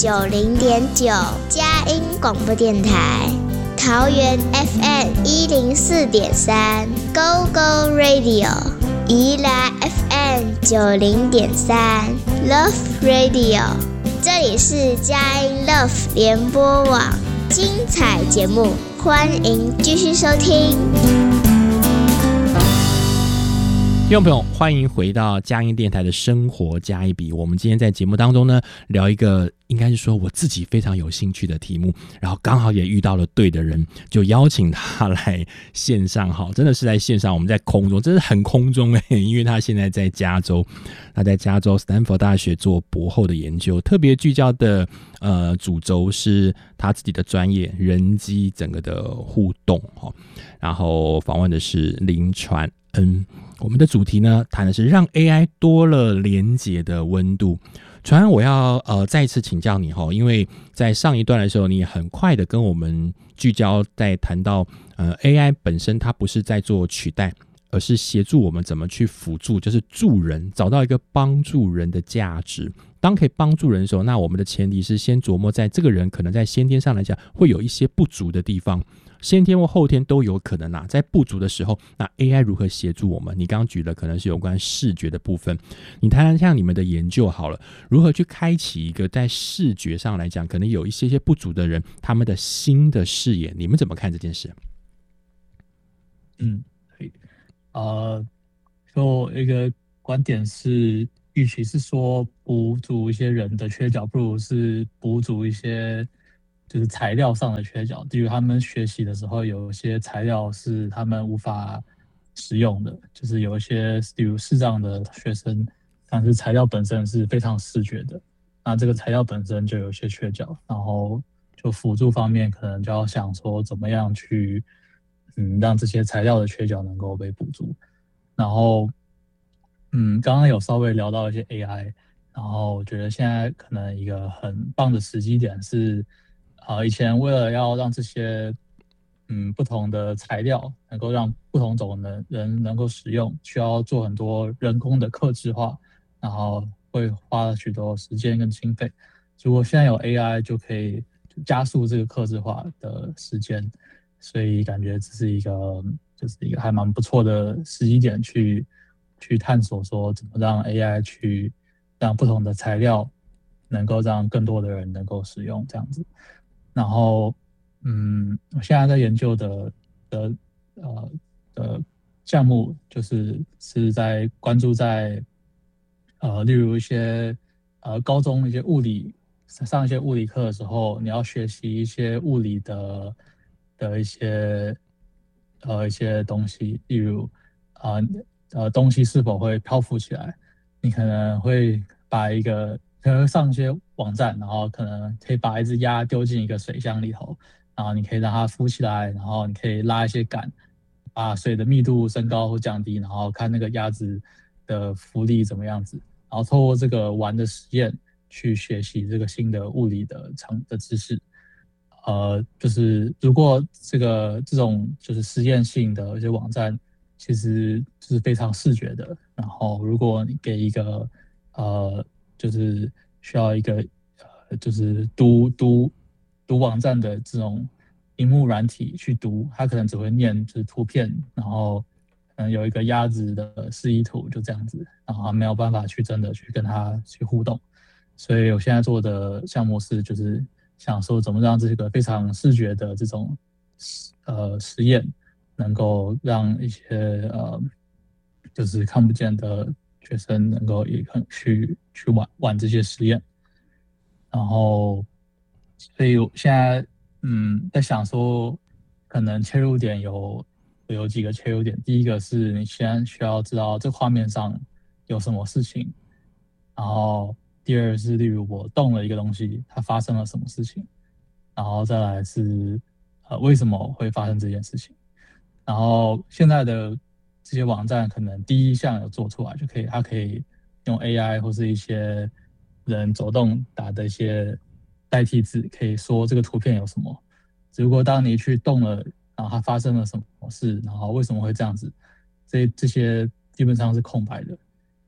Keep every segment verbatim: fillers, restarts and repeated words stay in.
九零点九佳音广播电台，桃园 F M 一零四点三 Go Go Radio， 宜兰 F M 九零点三 Love Radio， 这里是佳音 Love 联播网，精彩节目，欢迎继续收听。 听众朋友，欢迎回到佳音电台的生活加一笔。我们今天在节目当中呢，聊一个应该是说我自己非常有兴趣的题目，然后刚好也遇到了对的人，就邀请他来线上。好，真的是在线上，我们在空中，真是很空中哎、欸，因为他现在在加州，他在加州斯坦福大学做博后的研究，特别聚焦的呃主轴是他自己的专业人机整个的互动哈，然后访问的是林传恩。我们的主题呢，谈的是让 A I 多了连结的温度。传恩，我要呃再一次请教你哈，因为在上一段的时候，你很快的跟我们聚焦在谈到呃 A I 本身它不是在做取代，而是协助我们怎么去辅助，就是助人，找到一个帮助人的价值。当可以帮助人的时候，那我们的前提是先琢磨在这个人可能在先天上来讲会有一些不足的地方。先天或后天都有可能啊，在不足的时候，那 A I 如何协助我们？你刚刚举的可能是有关视觉的部分，你谈谈像你们的研究好了，如何去开启一个在视觉上来讲可能有一些些不足的人，他们的新的视野，你们怎么看这件事？ 嗯，可以，呃，就一个观点是，与其是说补足一些人的缺角，不如是补足一些。就是材料上的缺角，例如他们学习的时候，有一些材料是他们无法使用的，就是有一些，例如视障的学生，但是材料本身是非常视觉的，那这个材料本身就有一些缺角，然后就辅助方面可能就要想说怎么样去，嗯，让这些材料的缺角能够被补足。然后，嗯，刚刚有稍微聊到一些 A I， 然后我觉得现在可能一个很棒的时机点是。呃，以前为了要让这些嗯不同的材料能够让不同种的人能够使用，需要做很多人工的客制化，然后会花了许多时间跟经费。如果现在有 A I， 就可以加速这个客制化的时间，所以感觉这是一个就是一个还蛮不错的时机点去去探索说怎么让 A I 去让不同的材料能够让更多的人能够使用这样子。然后，嗯，我现在在研究的的呃的项目，就是是在关注在呃，例如一些呃高中一些物理上一些物理课的时候，你要学习一些物理的的一些呃一些东西，例如啊 呃, 呃东西是否会漂浮起来，你可能会把一个可能上一些网站，然后可能可以把一只鸭丢进一个水箱里头，然后你可以让它浮起来，然后你可以拉一些杆，把水的密度升高或降低，然后看那个鸭子的浮力怎么样子，然后透过这个玩的实验去学习这个新的物理的常的知识。呃，就是如果这个这种就是实验性的一些网站，其实就是非常视觉的，然后如果你给一个呃。就是需要一个呃，就是读读读网站的这种萤幕软体去读，它可能只会念就是图片，然后可能有一个鸭子的示意图就这样子，然后没有办法去真的去跟它去互动。所以我现在做的项目是就是想说怎么让这个非常视觉的这种呃实验，能够让一些呃就是看不见的学生能够也去去玩玩这些实验，然后，所以我现在嗯在想说，可能切入点有有几个切入点。第一个是你先需要知道这画面上有什么事情，然后第二是例如我动了一个东西，它发生了什么事情，然后再来是呃为什么会发生这件事情，然后现在的。这些网站可能第一项有做出来就可以，它可以用 A I 或是一些人走动打的一些代替字，可以说这个图片有什么。只不过当你去动了，然后它发生了什么事，然后为什么会这样子，这这些基本上是空白的。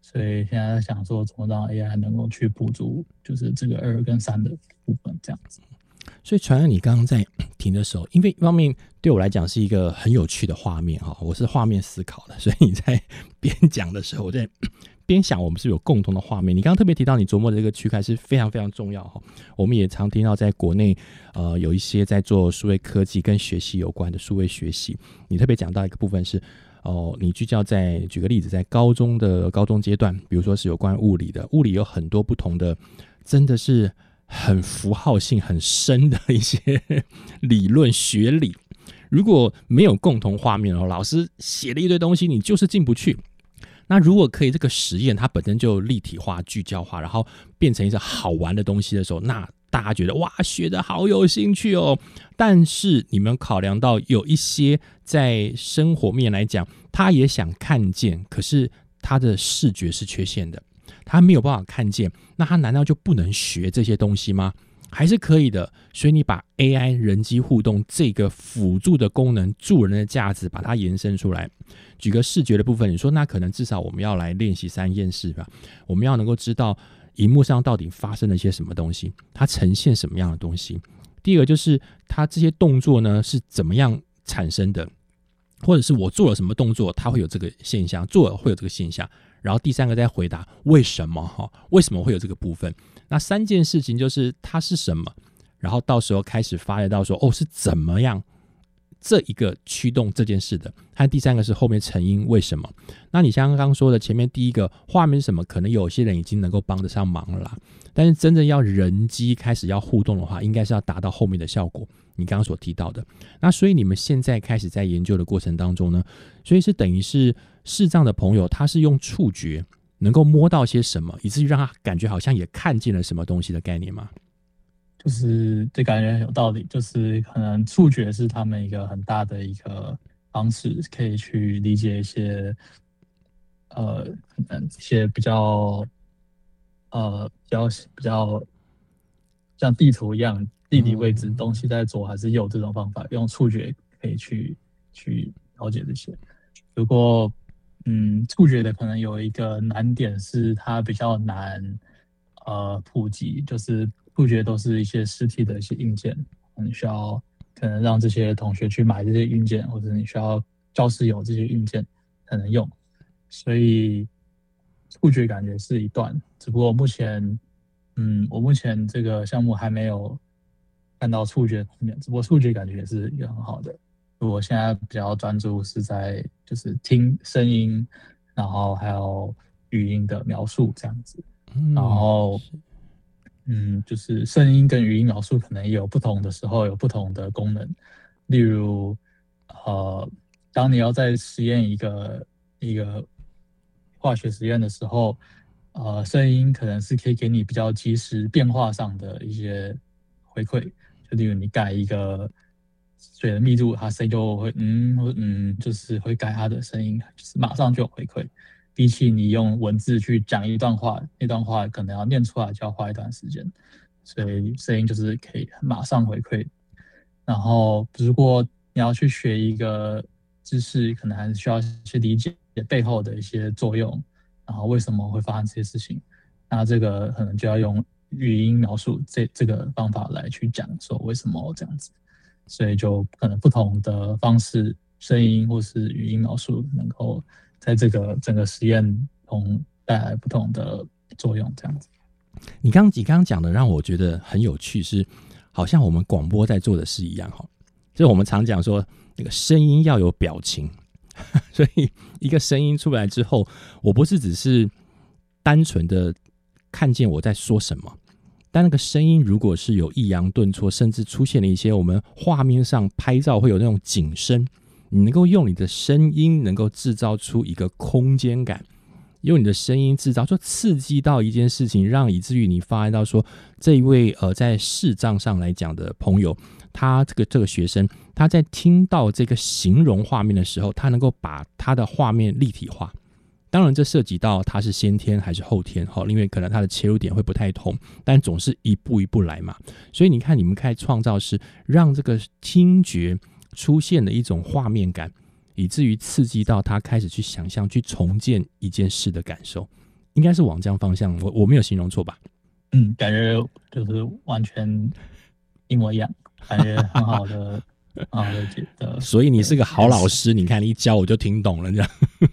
所以现在在想说怎么让 A I 能够去补足就是这个二跟三的部分这样子。 所以传恩，你刚刚在听的时候，因为一方面对我来讲是一个很有趣的画面哈，我是画面思考的，所以你在边讲的时候，我在边想我们是有共同的画面。你刚刚特别提到你琢磨的这个区块是非常非常重要哈。我们也常听到在国内呃有一些在做数位科技跟学习有关的数位学习，你特别讲到一个部分是哦，你聚焦在举个例子，在高中的高中阶段，比如说是有关物理的，物理有很多不同的，真的是很符号性很深的一些理论学理，如果没有共同画面，老师写了一堆东西，你就是进不去。那如果可以这个实验它本身就立体化聚焦化，然后变成一个好玩的东西的时候，那大家觉得哇学得好有兴趣哦。但是你们考量到有一些在生活面来讲他也想看见，可是他的视觉是缺陷的，他没有办法看见，那他难道就不能学这些东西吗？还是可以的。所以你把 A I 人机互动这个辅助的功能助人的价值把它延伸出来。举个视觉的部分，你说那可能至少我们要来练习三件事吧，我们要能够知道荧幕上到底发生了些什么东西，它呈现什么样的东西。第二个就是它这些动作呢是怎么样产生的，或者是我做了什么动作它会有这个现象，做了会有这个现象。然后第三个再回答为什么，为什么会有这个部分。那三件事情就是它是什么，然后到时候开始发掘到说哦是怎么样这一个驱动这件事的，和第三个是后面成因为什么。那你像刚刚说的前面第一个画面是什么，可能有些人已经能够帮得上忙了啦，但是真正要人机开始要互动的话，应该是要达到后面的效果，你刚刚所提到的。那所以你们现在开始在研究的过程当中呢，所以是等于是视障的朋友他是用触觉能够摸到些什么，以至于让他感觉好像也看见了什么东西的概念吗？ 就是这感觉很有道理，就是可能触觉是他们一个很大的一个方式，可以去理解一些呃可能一些比较呃比较比较像地图一样，地理位置东西在左还是右这种方法，用触觉可以去去了解这些。不过嗯，触觉的可能有一个难点是它比较难呃普及，就是触觉都是一些实体的一些硬件，你需要可能让这些同学去买这些硬件，或者你需要教室有这些硬件才能用，所以触觉感觉是一段。只不过目前，嗯，我目前这个项目还没有看到触觉方面，只不过触觉感觉也是一个很好的。我现在比较专注是在就是听声音，然后还有语音的描述这样子，然后。嗯，就是声音跟语音描述可能也有不同的时候有不同的功能，例如，呃，当你要在实验一个一个化学实验的时候，呃，声音可能是可以给你比较及时变化上的一些回馈，就例如你改一个水的密度，它声音就会嗯或嗯，就是会改它的声音，就是马上就有回馈。比起你用文字去讲一段话，那段话可能要念出来就要花一段时间，所以声音就是可以马上回馈。然后如果你要去学一个知识，可能还是需要去理解背后的一些作用，然后为什么会发生这些事情，那这个可能就要用语音描述这这个方法来去讲说为什么这样子，所以就可能不同的方式，声音或是语音描述能够在这个整个实验中带来不同的作用，这样子。 你刚你刚刚讲的让我觉得很有趣，是好像我们广播在做的事一样哈。就是我们常讲说，那个声音要有表情，所以一个声音出来之后，我不是只是单纯的看见我在说什么，但那个声音如果是有抑扬顿挫，甚至出现了一些我们画面上拍照会有那种景深。你能够用你的声音能够制造出一个空间感，用你的声音制造，就刺激到一件事情，让以至于你发现到说，这一位呃在视障上来讲的朋友，他这个这个学生，他在听到这个形容画面的时候，他能够把他的画面立体化。当然这涉及到他是先天还是后天，因为可能他的切入点会不太同，但总是一步一步来嘛。所以你看你们开始创造是让这个听觉出现了一种画面感，以至于刺激到他开始去想象，去重建一件事的感受。 应该是往这样方向，我我没有形容错吧？ 嗯，感觉就是完全一模一样，感觉很好的很好的解的。 所以你是个好老师，你看你一教我就听懂了这样。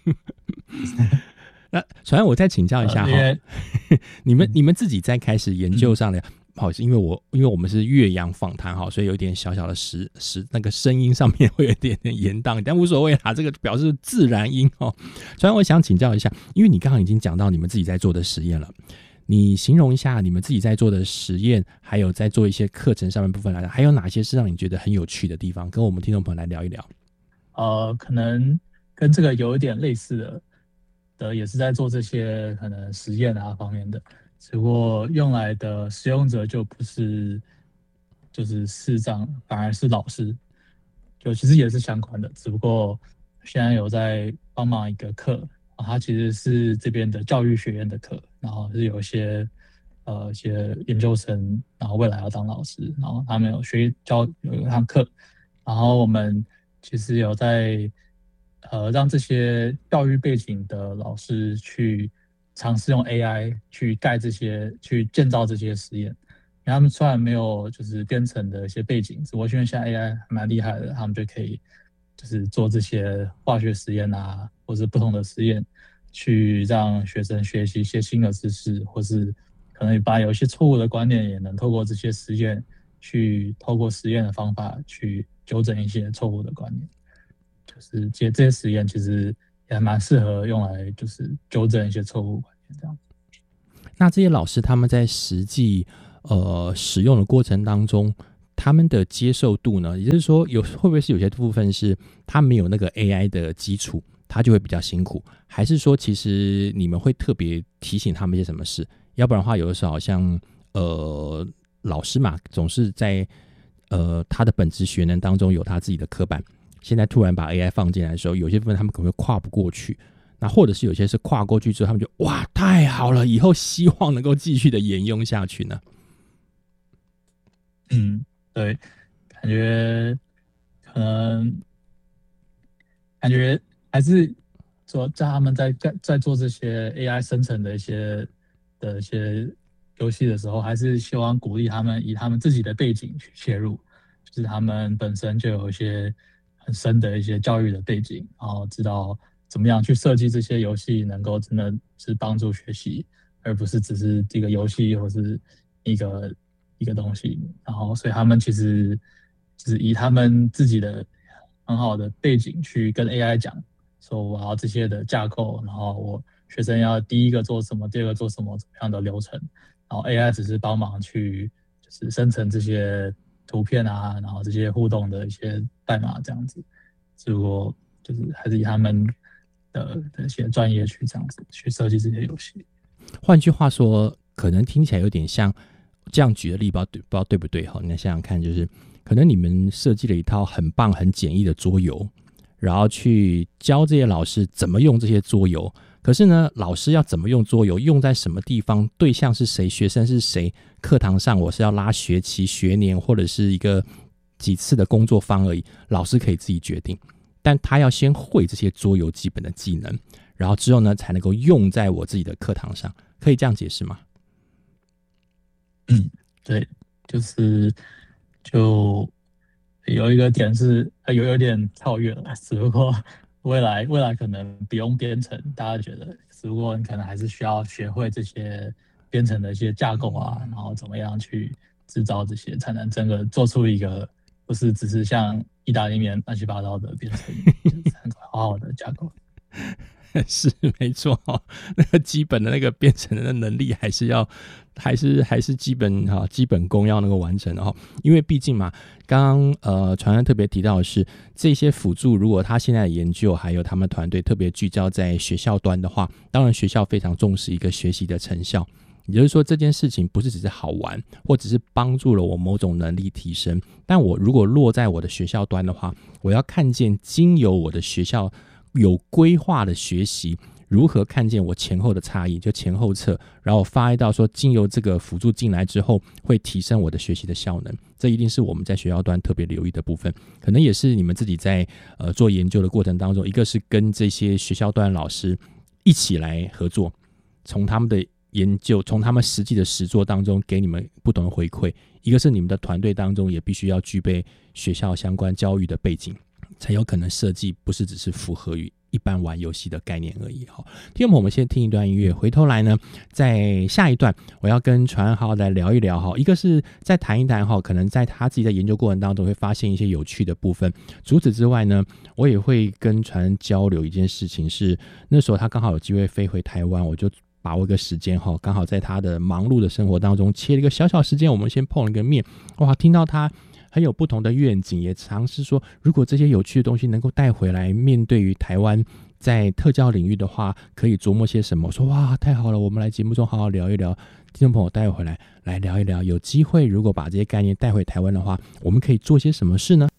那传我再请教一下哈、呃，你们你们自己在开始研究上的，不好意思，因为我因为我们是岳阳访谈哈，所以有一点小小的时时那个声音上面会有一点点延宕，但无所谓啦，这个表示自然音哦。传我想请教一下，因为你刚刚已经讲到你们自己在做的实验了，你形容一下你们自己在做的实验，还有在做一些课程上面部分来讲，还有哪些是让你觉得很有趣的地方，跟我们听众朋友来聊一聊。 呃，可能跟这个有一点类似的。的也是在做这些可能实验啊方面的，只不过用来的使用者就不是就是视障，反而是老师，就其实也是相关的，只不过现在有在帮忙一个课，它其实是这边的教育学院的课，然后是有一些呃一些研究生，然后未来要当老师，然后他们有学教有一堂课，然后我们其实有在。呃，让这些教育背景的老师去尝试用 A I 去盖这些、去建造这些实验。因为他们虽然没有就是编程的一些背景，只不过因为现在 A I 还蛮厉害的，他们就可以就是做这些化学实验啊，或是不同的实验，去让学生学习一些新的知识，或是可能把有一些错误的观念也能透过这些实验去透过实验的方法去纠正一些错误的观念。就是这这些实验其实也蛮适合用来就是纠正一些错误观念这样。 那这些老师他们在实际呃使用的过程当中，他们的接受度呢？也就是说，有会不会是有些部分是他没有那个 A I 的基础，他就会比较辛苦？还是说，其实你们会特别提醒他们一些什么事？要不然的话，有的时候好像呃老师嘛，总是在呃他的本职学能当中有他自己的刻板。现在突然把 A I 放进来的时候，有些部分他们可能会跨不过去，那或者是有些是跨过去之后，他们就哇太好了，以后希望能够继续的沿用下去呢。 嗯，对，感觉可能感觉还是说在他们在在做这些 A I 生成的一些的一些游戏的时候，还是希望鼓励他们以他们自己的背景去切入，就是他们本身就有一些很深的一些教育的背景，然后知道怎么样去设计这些游戏，能够真的是帮助学习，而不是只是这个游戏或是一个一个东西。然后，所以他们其实就是以他们自己的很好的背景去跟 A I 讲，说我要这些的架构，然后我学生要第一个做什么，第二个做什么，怎么样的流程，然后 A I 只是帮忙去就是生成这些图片啊，然后这些互动的一些代码这样子，只不过就是还是以他们的一些专业去这样子去设计这些游戏。 换句话说，可能听起来有点像这样举的例，不知道对不知道对不对哈？你想想看，就是可能你们设计了一套很棒、很简易的桌游，然后去教这些老师怎么用这些桌游。可是呢，老师要怎么用桌游，用在什么地方，对象是谁，学生是谁，课堂上我是要拉学期、学年，或者是一个几次的工作坊而已，老师可以自己决定。但他要先会这些桌游基本的技能，然后之后呢，才能够用在我自己的课堂上。可以这样解释吗？ 嗯，对，就是就有一个点是有有点跳跃了，只不过未来未来可能不用编程，大家觉得，只不过你可能还是需要学会这些编程的一些架构啊，然后怎么样去制造这些，才能真的做出一个不是只是像意大利面乱七八糟的编程，就是很好好的架构。 是没错，那个基本的那个编程的能力还是要，还是还是基本哈基本功要能够完成的哈。因为毕竟嘛，刚刚呃传安特别提到的是这些辅助，如果他现在的研究还有他们团队特别聚焦在学校端的话，当然学校非常重视一个学习的成效。也就是说，这件事情不是只是好玩，或只是帮助了我某种能力提升，但我如果落在我的学校端的话，我要看见经由我的学校有规划的学习，如何看见我前后的差异，就前后测，然后发挥到说经由这个辅助进来之后，会提升我的学习的效能。这一定是我们在学校端特别留意的部分，可能也是你们自己在呃做研究的过程当中，一个是跟这些学校端老师一起来合作， 从他们的研究，从他们实际的实作当中给你们不同的回馈。一个是你们的团队当中也必须要具备学校相关教育的背景，才有可能设计不是只是符合于一般玩游戏的概念而已。好，听众朋友，我们先听一段音乐，回头来呢，在下一段我要跟传浩来聊一聊哈，一个是再谈一谈哈，可能在他自己的研究过程当中会发现一些有趣的部分。除此之外呢，我也会跟传交流一件事情，是那时候他刚好有机会飞回台湾，我就把握一个时间哈，刚好在他的忙碌的生活当中切了一个小小时间，我们先碰了一个面。哇，听到他很有不同的愿景，也尝试说如果这些有趣的东西能够带回来，面对于台湾在特教领域的话可以琢磨些什么。我说哇，太好了，我们来节目中好好聊一聊。听众朋友带回来来聊一聊，有机会如果把这些概念带回台湾的话，我们可以做些什么事呢？